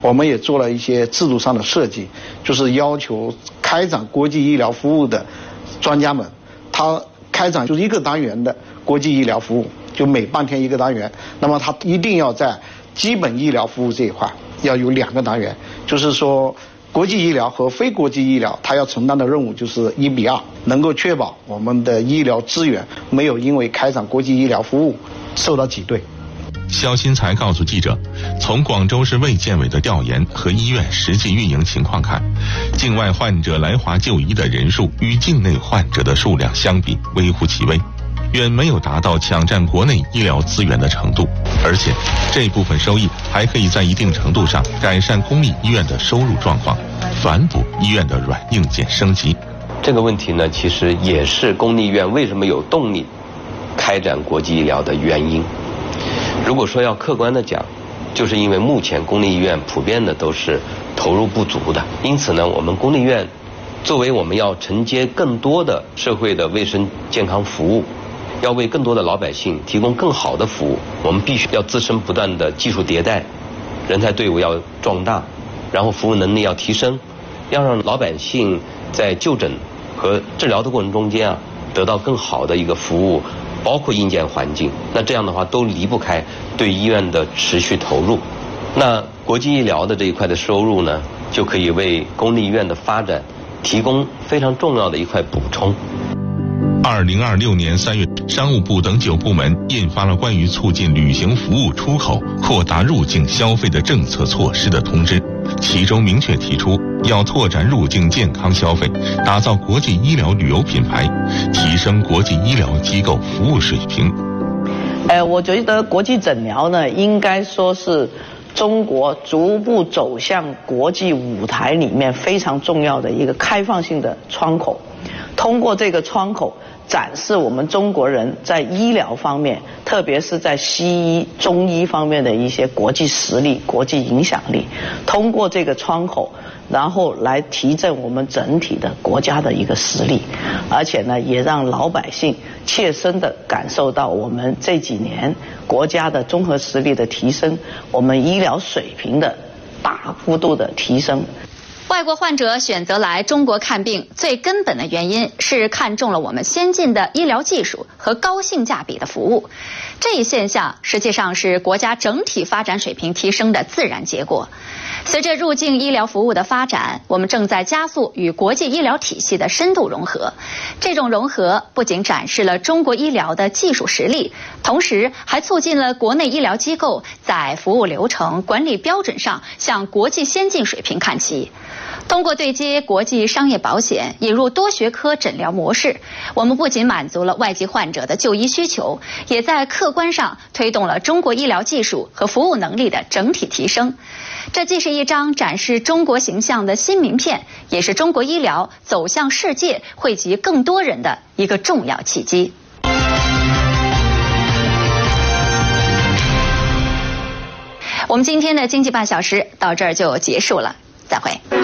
我们也做了一些制度上的设计，就是要求开展国际医疗服务的专家们，他开展就是1个单元的国际医疗服务，就每半天1个单元。那么他一定要在基本医疗服务这一块要有2个单元，就是说国际医疗和非国际医疗，它要承担的任务就是1比2，能够确保我们的医疗资源没有因为开展国际医疗服务受到挤兑。 肖新才告诉记者，从广州市卫健委的调研和医院实际运营情况看，境外患者来华就医的人数与境内患者的数量相比微乎其微，远没有达到抢占国内医疗资源的程度，而且这部分收益还可以在一定程度上改善公立医院的收入状况，反哺医院的软硬件升级。 这个问题呢，其实也是公立医院为什么有动力开展国际医疗的原因。如果说要客观的讲，就是因为目前公立医院普遍的都是投入不足的，因此呢，我们公立医院作为我们要承接更多的社会的卫生健康服务，要为更多的老百姓提供更好的服务，我们必须要自身不断的技术迭代，人才队伍要壮大，然后服务能力要提升，要让老百姓在就诊和治疗的过程中间啊，得到更好的一个服务，包括硬件环境。那这样的话都离不开对医院的持续投入。那国际医疗的这一块的收入呢，就可以为公立医院的发展提供非常重要的一块补充。 2026年3月，商务部等9部门印发了关于促进旅行服务出口、扩大入境消费的政策措施的通知，其中明确提出要拓展入境健康消费，打造国际医疗旅游品牌，提升国际医疗机构服务水平。 我觉得国际诊疗呢，应该说是中国逐步走向国际舞台里面非常重要的一个开放性的窗口。通过这个窗口，展示我们中国人在医疗方面，特别是在西医、中医方面的一些国际实力、国际影响力。通过这个窗口，然后来提振我们整体的国家的一个实力，而且呢，也让老百姓切身的感受到我们这几年国家的综合实力的提升，我们医疗水平的大幅度的提升。 外国患者选择来中国看病，最根本的原因是看中了我们先进的医疗技术和高性价比的服务。这一现象实际上是国家整体发展水平提升的自然结果。随着入境医疗服务的发展，我们正在加速与国际医疗体系的深度融合。这种融合不仅展示了中国医疗的技术实力，同时还促进了国内医疗机构在服务流程、管理标准上向国际先进水平看齐。通过对接国际商业保险，引入多学科诊疗模式，我们不仅满足了外籍患者的就医需求，也在客观上推动了中国医疗技术和服务能力的整体提升。这既是一张展示中国形象的新名片，也是中国医疗走向世界、惠及更多人的一个重要契机。我们今天的经济半小时到这儿就结束了，再会。